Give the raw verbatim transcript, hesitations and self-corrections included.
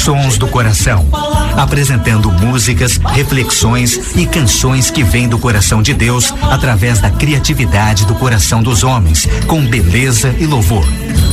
Sons do Coração, apresentando músicas, reflexões e canções que vêm do coração de Deus através da criatividade do coração dos homens, com beleza e louvor.